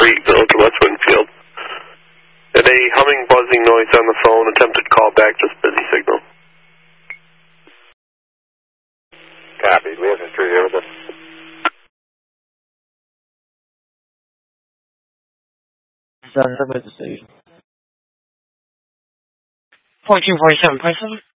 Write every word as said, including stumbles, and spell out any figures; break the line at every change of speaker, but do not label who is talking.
Street, Village of West Winfield. And a humming, buzzing noise on the phone. Attempted call back, just busy signal.
Copy. Wilson Street, everything.
Done at the station. fourteen forty-seven, press seven.